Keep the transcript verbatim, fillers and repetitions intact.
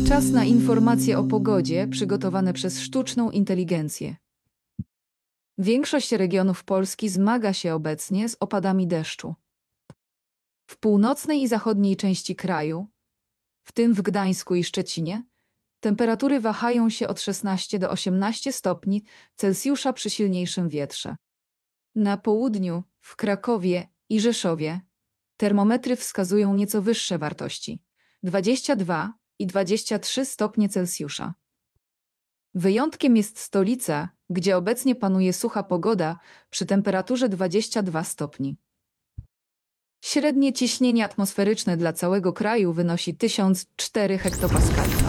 Czas na informacje o pogodzie przygotowane przez sztuczną inteligencję. Większość regionów Polski zmaga się obecnie z opadami deszczu. W północnej i zachodniej części kraju, w tym w Gdańsku i Szczecinie, temperatury wahają się od szesnastu do osiemnastu stopni Celsjusza przy silniejszym wietrze. Na południu, w Krakowie i Rzeszowie, termometry wskazują nieco wyższe wartości dwadzieścia dwa i dwadzieścia trzy stopnie Celsjusza. Wyjątkiem jest stolica, gdzie obecnie panuje sucha pogoda przy temperaturze dwudziestu dwóch stopni. Średnie ciśnienie atmosferyczne dla całego kraju wynosi tysiąc cztery hektopaskali.